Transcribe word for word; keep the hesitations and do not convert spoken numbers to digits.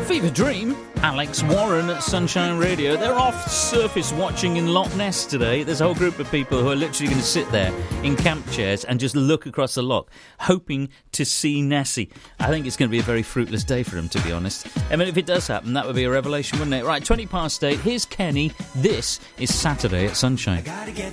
Fever Dream, Alex Warren at Sunshine Radio. They're off surface watching in Loch Ness today. There's a whole group of people who are literally going to sit there in camp chairs and just look across the loch, hoping to see Nessie. I think it's going to be a very fruitless day for them, to be honest. I mean, if it does happen, that would be a revelation, wouldn't it? Right, twenty past eight. Here's Kenny. This is Saturday at Sunshine. I gotta get